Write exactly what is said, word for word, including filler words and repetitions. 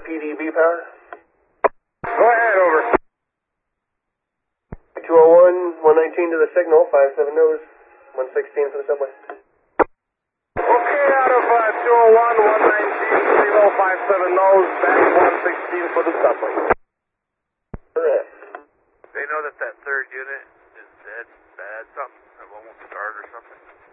P D B power. Go ahead, over. two oh one, one nineteen to the signal, five seven nose, one sixteen for the subway. Okay, out of uh, two oh one, one nineteen, signal five seven nose, back one sixteen for the subway. Correct. They know that that third unit is dead, bad, something, that one won't start or something.